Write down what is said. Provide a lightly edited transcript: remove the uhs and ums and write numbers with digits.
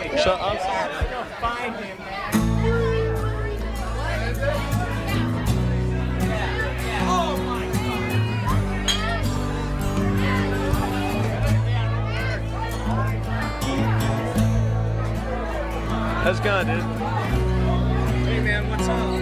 So I'm sorry. Find him, man. How's it going, dude? Hey man, what's up?